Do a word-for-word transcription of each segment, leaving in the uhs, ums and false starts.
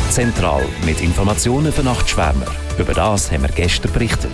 Zentral mit Informationen für Nachtschwärmer. Über das haben wir gestern berichtet.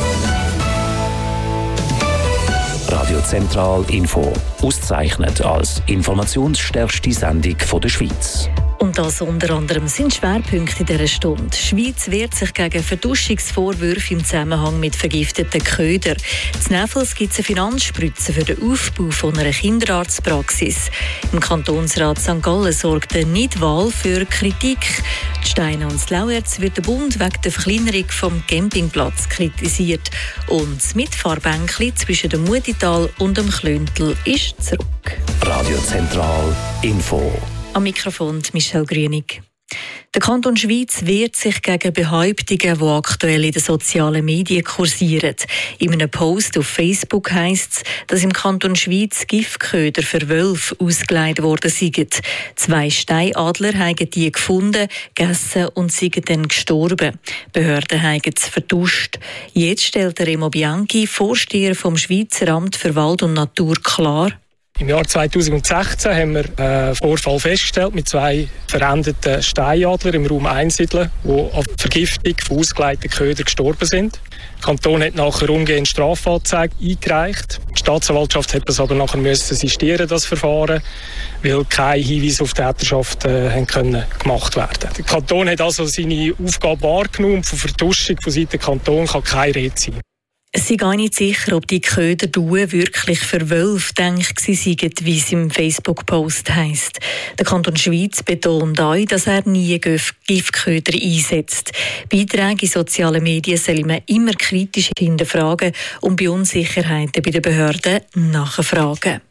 Radio Zentral Info, ausgezeichnet als informationsstärkste Sendung von der Schweiz. Und das unter anderem sind Schwerpunkte in dieser Stunde. Die Schweiz wehrt sich gegen Verduschungsvorwürfe im Zusammenhang mit vergifteten Ködern. In Neffels gibt es eine Finanzspritze für den Aufbau von einer Kinderarztpraxis. Im Kantonsrat Sankt Gallen sorgt eine Nichtwahl für Kritik. Die Steine und das Lauerz wird der Bund wegen der Verkleinerung vom Campingplatz kritisiert. Und das Mitfahrbänkchen zwischen dem Mutital und dem Klöntel ist zurück. Radio Zentral Info. Am Mikrofon Michelle Grünig. Der Kanton Schweiz wehrt sich gegen Behauptungen, die aktuell in den sozialen Medien kursieren. In einem Post auf Facebook heisst es, dass im Kanton Schweiz Giftköder für Wölfe ausgelegt worden sind. Zwei Steinadler haben die gefunden, gegessen und sind dann gestorben. Behörden haben es vertuscht. Jetzt stellt Remo Bianchi, Vorsteher vom Schweizer Amt für Wald und Natur, klar: Im Jahr zweitausendsechzehn haben wir einen Vorfall festgestellt mit zwei verendeten Steinadlern im Raum Einsiedeln, die an Vergiftung von ausgelegten Ködern gestorben sind. Der Kanton hat nachher umgehend Strafanzeige eingereicht. Die Staatsanwaltschaft hat das aber nachher müssen sistieren, das Verfahren, weil keine Hinweise auf Täterschaft äh, haben können gemacht werden. Der Kanton hat also seine Aufgabe wahrgenommen. Von Vertuschung von Seiten des Kantons kann keine Rede sein. Es sei gar nicht sicher, ob die Köder wirklich für Wölfe gedacht seien, wie es im Facebook-Post heisst. Der Kanton Schweiz betont auch, dass er nie Giftköder einsetzt. Beiträge in sozialen Medien sollen man immer kritisch hinterfragen und bei Unsicherheiten bei den Behörden nachfragen.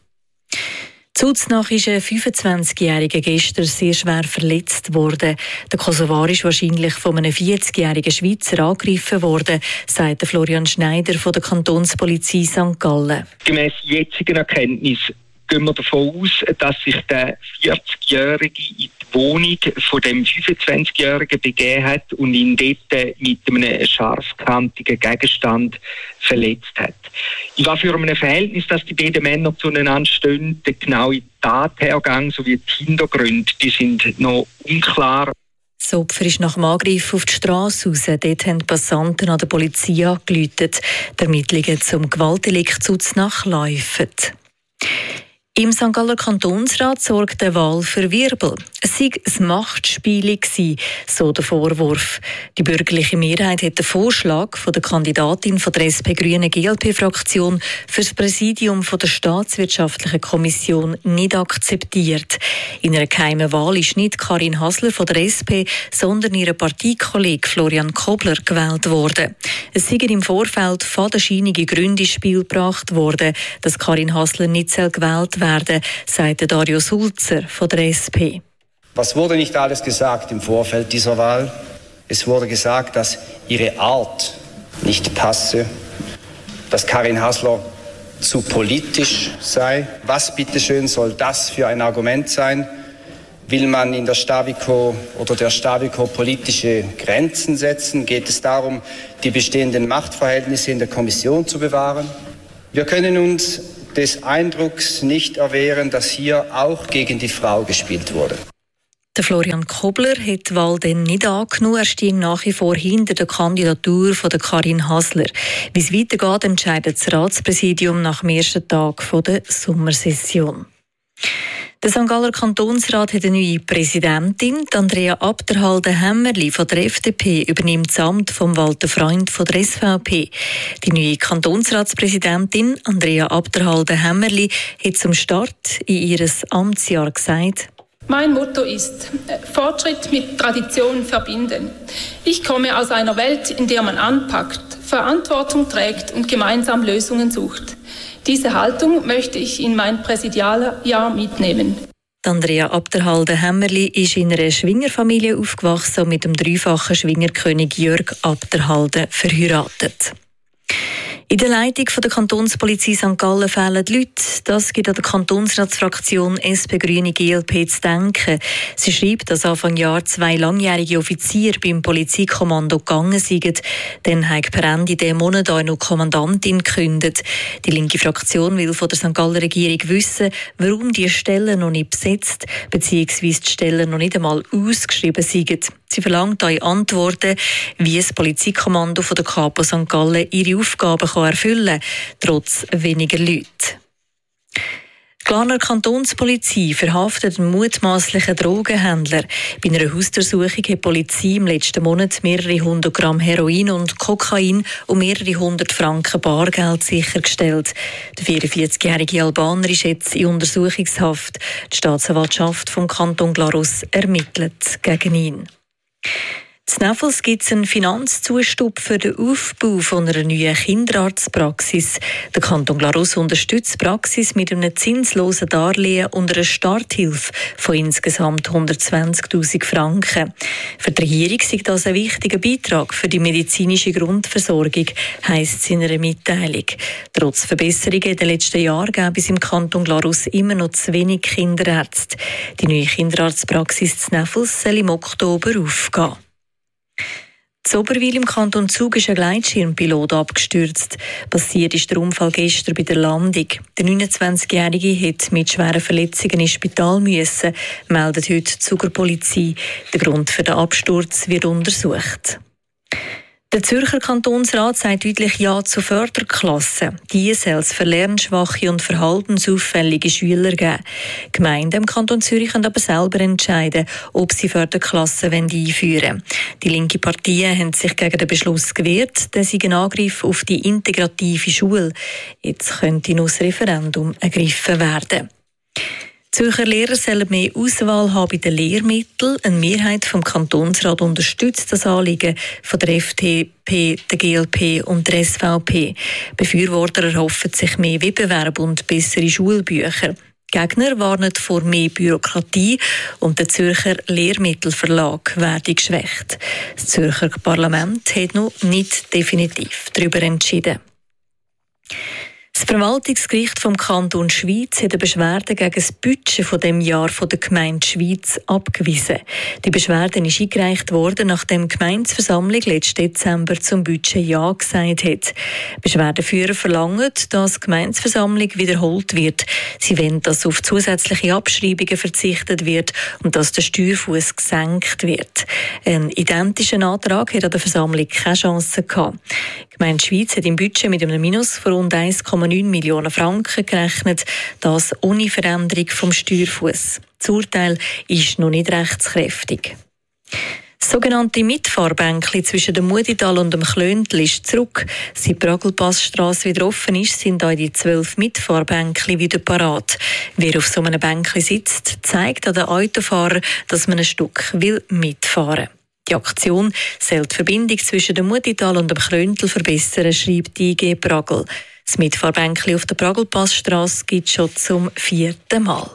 Zuznach ist ein fünfundzwanzigjähriger gestern sehr schwer verletzt worden. Der Kosovar ist wahrscheinlich von einem vierzigjährigen Schweizer angegriffen worden, sagt Florian Schneider von der Kantonspolizei Sankt Gallen. Gemäss jetzigen Erkenntnis gehen wir davon aus, dass sich der vierzigjährige in die Wohnung von dem fünfundzwanzigjährigen begeben hat und ihn dort mit einem scharfkantigen Gegenstand verletzt hat. In was für einem Verhältnis, dass die beiden Männer zueinander stehen, der genaue Tathergang sowie die Hintergründe, die sind noch unklar. Das Opfer ist nach dem Angriff auf die Strasse raus. Dort haben die Passanten an der Polizei angerufen. Die Ermittlungen zum Gewaltdelikt Zuznach laufen. Im Sankt Galler Kantonsrat sorgt eine Wahl für Wirbel. Es sei ein Machtspiel gewesen, so der Vorwurf. Die bürgerliche Mehrheit hat den Vorschlag von der Kandidatin von der S P-Grünen-G L P-Fraktion für das Präsidium von der Staatswirtschaftlichen Kommission nicht akzeptiert. In einer geheimen Wahl ist nicht Karin Hasler von der S P, sondern ihr Parteikollege Florian Kobler gewählt worden. Es seien im Vorfeld fadenscheinige Gründe ins Spiel gebracht worden, dass Karin Hasler nicht gewählt werden soll, sagte Dario Sulzer von der S P. Was wurde nicht alles gesagt im Vorfeld dieser Wahl? Es wurde gesagt, dass ihre Art nicht passe, dass Karin Hasler zu politisch sei. Was bitteschön soll das für ein Argument sein? Will man in der Stavico oder der Stavico politische Grenzen setzen? Geht es darum, die bestehenden Machtverhältnisse in der Kommission zu bewahren? Wir können uns des Eindrucks nicht erwehren, dass hier auch gegen die Frau gespielt wurde. Der Florian Kobler hat die Wahl dann nicht angenommen. Er steht nach wie vor hinter der Kandidatur von der Karin Hasler. Wie es weitergeht, entscheidet das Ratspräsidium nach dem ersten Tag der Sommersession. Der Sankt Galler Kantonsrat hat eine neue Präsidentin. Die Andrea Abderhalden-Hämmerli von der F D P übernimmt das Amt von Walter Freund von der S V P. Die neue Kantonsratspräsidentin Andrea Abderhalden-Hämmerli hat zum Start in ihres Amtsjahr gesagt: Mein Motto ist, Fortschritt mit Tradition verbinden. Ich komme aus einer Welt, in der man anpackt, Verantwortung trägt und gemeinsam Lösungen sucht. Diese Haltung möchte ich in mein Präsidialjahr mitnehmen. Andrea Abderhalden-Hämmerli ist in einer Schwingerfamilie aufgewachsen und mit dem dreifachen Schwingerkönig Jörg Abderhalden verheiratet. In der Leitung der Kantonspolizei Sankt Gallen fehlen die Leute. Das gibt an der Kantonsratsfraktion S P-Grüne-G L P zu denken. Sie schreibt, dass Anfang Jahr zwei langjährige Offiziere beim Polizeikommando gegangen sind. Dann hat per Ende diesen Monat auch noch Kommandantin gekündigt. Die linke Fraktion will von der Sankt Galler Regierung wissen, warum die Stellen noch nicht besetzt bzw. die Stellen noch nicht einmal ausgeschrieben sind. Sie verlangt auch Antworten, wie das Polizeikommando von der Kapo Sankt Gallen ihre Aufgaben kann erfüllen kann, trotz weniger Leute. Die Glarner Kantonspolizei verhaftet einen mutmaßlichen Drogenhändler. Bei einer Hausdurchsuchung hat die Polizei im letzten Monat mehrere hundert Gramm Heroin und Kokain und mehrere hundert Franken Bargeld sichergestellt. Der vierundvierzigjährige Albaner ist jetzt in Untersuchungshaft. Die Staatsanwaltschaft vom Kanton Glarus ermittelt gegen ihn. In Neffels gibt es einen Finanzzustub für den Aufbau von einer neuen Kinderarztpraxis. Der Kanton Glarus unterstützt die Praxis mit einem zinslosen Darlehen und einer Starthilfe von insgesamt hundertzwanzigtausend Franken. Für die Regierung ist das ein wichtiger Beitrag für die medizinische Grundversorgung, heisst es in einer Mitteilung. Trotz Verbesserungen in den letzten Jahren gäbe es im Kanton Glarus immer noch zu wenig Kinderärzte. Die neue Kinderarztpraxis in Neffels soll im Oktober aufgehen. In Oberwil im Kanton Zug ist ein Gleitschirmpilot abgestürzt. Passiert ist der Unfall gestern bei der Landung. Der neunundzwanzigjährige hätte mit schweren Verletzungen ins Spital müssen, meldet heute die Zuger Polizei. Der Grund für den Absturz wird untersucht. Der Zürcher Kantonsrat sagt deutlich Ja zu Förderklassen. Die soll es für lernschwache und verhaltensauffällige Schüler geben. Gemeinden im Kanton Zürich können aber selber entscheiden, ob sie Förderklassen einführen wollen. Die linke Parteien haben sich gegen den Beschluss gewehrt, der sei ein Angriff auf die integrative Schule. Jetzt könnte noch das Referendum ergriffen werden. Die Zürcher Lehrer sollen mehr Auswahl haben bei den Lehrmitteln. Eine Mehrheit vom Kantonsrat unterstützt das Anliegen von der F D P, der G L P und der S V P. Befürworter erhoffen sich mehr Wettbewerb und bessere Schulbücher. Gegner warnen vor mehr Bürokratie und der Zürcher Lehrmittelverlag werde geschwächt. Das Zürcher Parlament hat noch nicht definitiv darüber entschieden. Das Verwaltungsgericht vom Kanton Schwyz hat eine Beschwerde gegen das Budget von dem Jahr von der Gemeinde Schwyz abgewiesen. Die Beschwerde ist eingereicht worden, nachdem die Gemeindeversammlung letzten Dezember zum Budget Ja gesagt hat. Beschwerdeführer verlangen, dass die Gemeindeversammlung wiederholt wird. Sie wollen, dass auf zusätzliche Abschreibungen verzichtet wird und dass der Steuerfuss gesenkt wird. Ein identischer Antrag hat an der Versammlung keine Chance gehabt. Die Gemeinde Schwyz hat im Budget mit einem Minus von rund eins Komma neun Millionen Franken gerechnet, das ohne Veränderung vom Steuerfuss. Das Urteil ist noch nicht rechtskräftig. Das sogenannte Mitfahrbänkli zwischen dem Mutital und dem Klöntl ist zurück. Seit die Bragelpassstrasse wieder offen ist, sind auch die zwölf Mitfahrbänkli wieder parat. Wer auf so einem Bänkli sitzt, zeigt an den Autofahrer, dass man ein Stück will mitfahren will. Die Aktion soll die Verbindung zwischen dem Mutital und dem Klöntl verbessern, schreibt die I G Bragel. Das Mitfahrbänkli auf der Bragelpassstrasse gibt es schon zum vierten Mal.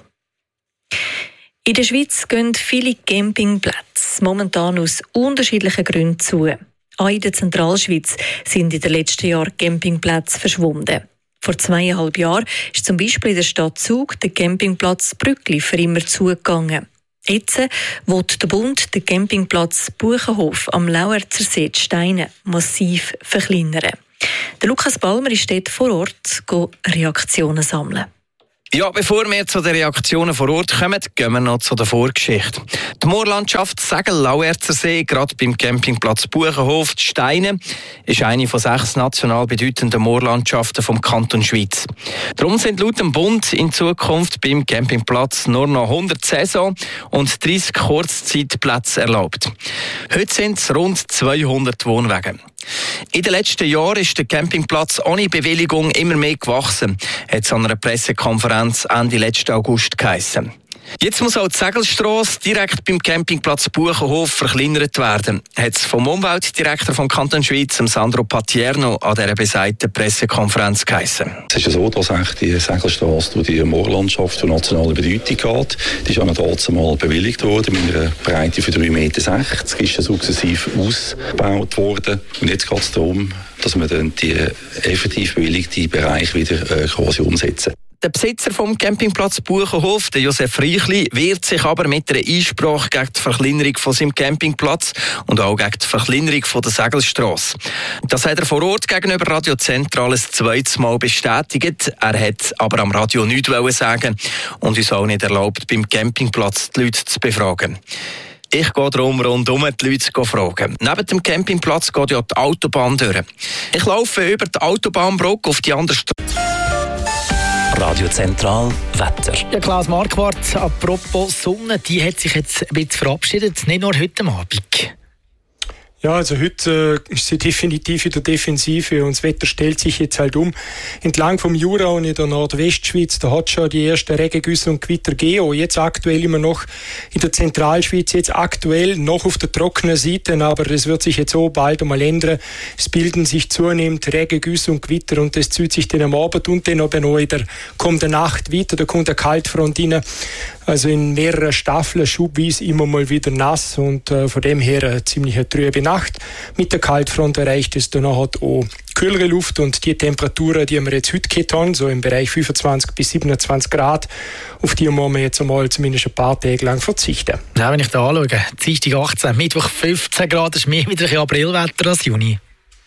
In der Schweiz gehen viele Campingplätze momentan aus unterschiedlichen Gründen zu. Auch in der Zentralschweiz sind in den letzten Jahren Campingplätze verschwunden. Vor zweieinhalb Jahren ist zum Beispiel in der Stadt Zug der Campingplatz Brückli für immer zugegangen. Jetzt will der Bund den Campingplatz Buchenhof am Lauerzer See Steine massiv verkleinern. Der Lukas Balmer ist dort vor Ort, Reaktionen sammeln. Ja, bevor wir zu den Reaktionen vor Ort kommen, gehen wir noch zu der Vorgeschichte. Die Moorlandschaft Segel-Lauerzersee, gerade beim Campingplatz Buchenhof, die Steine, ist eine von sechs national bedeutenden Moorlandschaften vom Kanton Schwyz. Darum sind laut dem Bund in Zukunft beim Campingplatz nur noch hundert Saison- und dreissig Kurzzeitplätze erlaubt. Heute sind es rund zweihundert Wohnwagen. In den letzten Jahren ist der Campingplatz ohne Bewilligung immer mehr gewachsen, hat es an einer Pressekonferenz Ende letzten August geheissen. Jetzt muss auch die Segelstrasse direkt beim Campingplatz Buchenhof verkleinert werden, hat es vom Umweltdirektor vom Kanton Schwyz, Sandro Patierno, an dieser besagten Pressekonferenz geheissen. Es ist ja so, dass die Segelstrasse durch die Moorlandschaft von nationaler Bedeutung geht. Die ist ja noch damals mal bewilligt worden mit einer Breite von drei Meter sechzig, ist ja sukzessiv ausgebaut worden. Und jetzt geht es darum, dass wir dann die effektiv bewilligten Bereich wieder äh, quasi umsetzen. Der Besitzer vom Campingplatz Buchenhof, der Josef Reichli, wehrt sich aber mit einer Einsprache gegen die Verkleinerung von seinem Campingplatz und auch gegen die Verkleinerung von der Segelstrasse. Das hat er vor Ort gegenüber Radio Zentral ein zweites Mal bestätigt. Er hat aber am Radio nichts sagen und uns auch nicht erlaubt, beim Campingplatz die Leute zu befragen. Ich gehe darum rundum die Leute fragen. Neben dem Campingplatz geht ja die Autobahn durch. Ich laufe über die Autobahnbrücke auf die andere Straße. Radio Zentral Wetter. Ja, Klaus Marquardt, apropos Sonne, die hat sich jetzt ein bisschen verabschiedet, nicht nur heute Abend. Ja, also heute äh, ist sie definitiv in der Defensive und das Wetter stellt sich jetzt halt um. Entlang vom Jura und in der Nordwestschweiz, da hat schon die ersten Regengüsse und Gewitter gegeben. Jetzt aktuell immer noch in der Zentralschweiz, jetzt aktuell noch auf der trockenen Seite, aber das wird sich jetzt so bald einmal ändern. Es bilden sich zunehmend Regengüsse und Gewitter und das zieht sich dann am Abend und dann aber noch in der kommenden Nacht weiter. Da kommt eine Kaltfront rein. Also in mehreren Staffeln schubweise immer mal wieder nass und äh, von dem her eine ziemlich trübe Nacht. Mit der Kaltfront erreicht es dann auch kühlere Luft und die Temperaturen, die wir jetzt heute gehabt haben, so im Bereich fünfundzwanzig bis siebenundzwanzig Grad, auf die müssen wir jetzt einmal zumindest ein paar Tage lang verzichten. Ja, wenn ich da anschaue, Dienstag achtzehn, Mittwoch fünfzehn Grad, das ist mehr wieder ein Aprilwetter als Juni.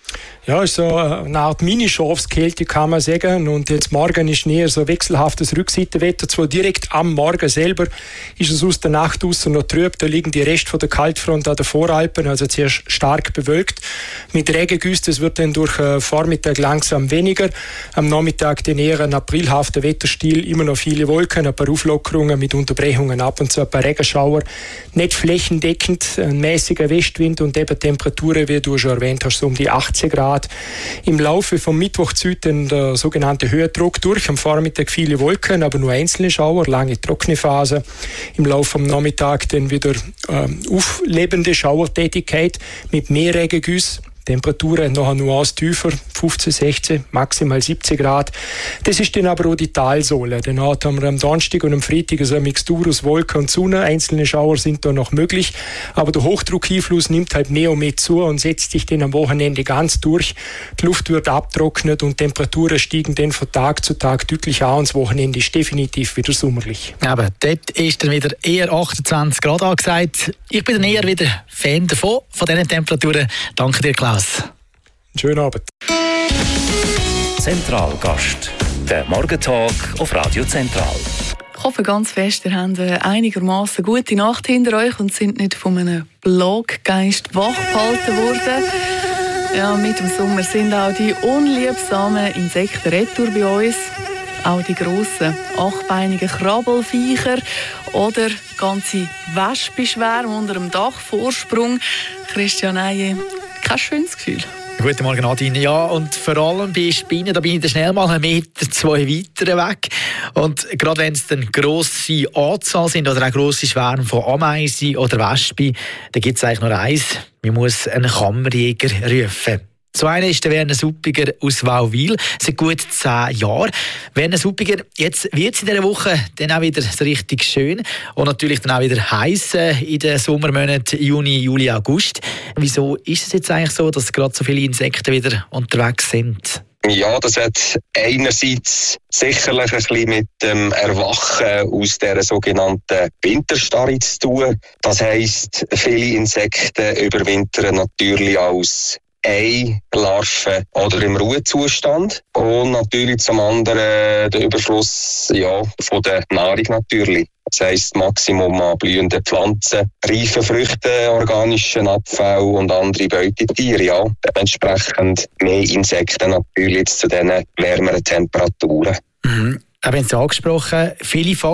Ja, ist so eine Art Mini-Schafskälte, kann man sagen. Und jetzt morgen ist näher so wechselhaftes Rückseitenwetter. Zwar direkt am Morgen selber ist es aus der Nacht aus noch trüb. Da liegen die Reste von der Kaltfront an der Voralpen, also sehr stark bewölkt. Mit Regengüsse, das wird dann durch äh, Vormittag langsam weniger. Am Nachmittag den eher ein aprilhafter Wetterstil, immer noch viele Wolken, ein paar Auflockerungen mit Unterbrechungen, ab und zu ein paar Regenschauer. Nicht flächendeckend, ein mäßiger Westwind und eben Temperaturen, wie du schon erwähnt hast, so um die achtzehn Grad. Im Laufe vom Mittwoch zieht dann der sogenannte Höhendruck durch. Am Vormittag viele Wolken, aber nur einzelne Schauer, lange trockene Phase. Im Laufe vom Nachmittag dann wieder ähm, auflebende Schauertätigkeit mit mehr Regengüsse. Temperaturen noch eine Nuance tiefer, fünfzehn, sechzehn, maximal siebzehn Grad. Das ist dann aber auch die Talsohle. Dann haben wir am Donnerstag und am Freitag so eine Mixtur aus Wolken und Sonne. Einzelne Schauer sind da noch möglich, aber der Hochdruckeinfluss nimmt halt mehr und mehr zu und setzt sich dann am Wochenende ganz durch. Die Luft wird abtrocknet und Temperaturen steigen dann von Tag zu Tag deutlich an und das Wochenende ist definitiv wieder sommerlich. Aber dort ist dann wieder eher achtundzwanzig Grad angesagt. Ich bin dann eher wieder Fan davon, von diesen Temperaturen. Danke dir, Klaus. Schönen Abend. Zentralgast. Der Morgentalk auf Radio Zentral. Ich hoffe ganz fest, ihr habt eine einigermaßen gute Nacht hinter euch und sind nicht von einem Bloggeist wachgehalten worden. Ja, mit dem Sommer sind auch die unliebsamen Insekten retour bei uns. Auch die grossen, achtbeinigen Krabbelviecher oder ganze Wespenschwärme unter dem Dachvorsprung. Christian Eije, kein schönes Gefühl. Guten Morgen, Nadine. Ja, und vor allem bei Spinnen, da bin ich dann schnell mal einen Meter, zwei weiter weg. Und gerade wenn es dann grosse Anzahl sind oder auch grosse Schwärme von Ameisen oder Wespen, dann gibt es eigentlich nur eins. Man muss einen Kammerjäger rufen. So einer ist der Werner Suppiger aus Wauwil, seit gut zehn Jahren. Werner Suppiger, jetzt wird es in dieser Woche dann auch wieder so richtig schön und natürlich dann auch wieder heiß in den Sommermonaten Juni, Juli, August. Wieso ist es jetzt eigentlich so, dass gerade so viele Insekten wieder unterwegs sind? Ja, das hat einerseits sicherlich ein bisschen mit dem Erwachen aus dieser sogenannten Winterstarre zu tun. Das heisst, viele Insekten überwintern natürlich als Eilarven oder im Ruhezustand und natürlich zum anderen der Überfluss ja, von der Nahrung natürlich. Das heisst, Maximum an blühenden Pflanzen, reifen Früchten, organischen Abfall und andere Beutetiere. Ja. Dementsprechend mehr Insekten natürlich jetzt zu diesen wärmeren Temperaturen. Mhm. Wir haben es angesprochen, viele